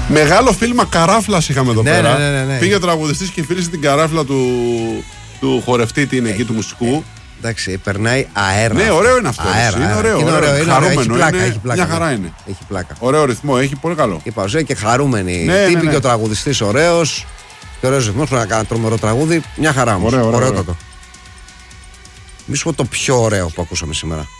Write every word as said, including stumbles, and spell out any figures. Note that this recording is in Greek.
Μεγάλο φίλμα καράφλας είχαμε εδώ Ναι, πέρα. ναι, ναι, ναι. Πήγε ο τραγουδιστής και φίλησε την καράφλα του, του χορευτή, την εκεί του μουσικού. Εντάξει, περνάει αέρα. Ναι, ωραίο είναι αυτό. Αέρα, είναι αέρα. ωραίο. Είναι ωραίο. ωραίο, είναι Χαρούμενο, έχει πλάκα, είναι, έχει πλάκα, μια χαρά ναι. είναι. Έχει πλάκα. Ωραίο ρυθμό, έχει πολύ καλό. Η παρουσία και χαρούμενη. Ναι, Τύπη ναι, ναι. και ο τραγουδιστής ωραίος. Και ωραίος ρυθμός, πρέπει να κάνει τρομερό τραγούδι. Μια χαρά όμως. Ωραίο, ωραίο, Ωραιότατο. Μη σου πω το πιο ωραίο που ακούσαμε σήμερα.